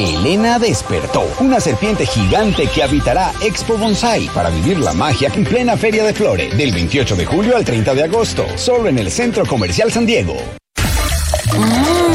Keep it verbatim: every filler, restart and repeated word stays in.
Elena despertó. Una serpiente gigante que habitará Expo Bonsai para vivir la magia en plena Feria de Flores. Del veintiocho de julio al treinta de agosto. Solo en el Centro Comercial San Diego. Mm.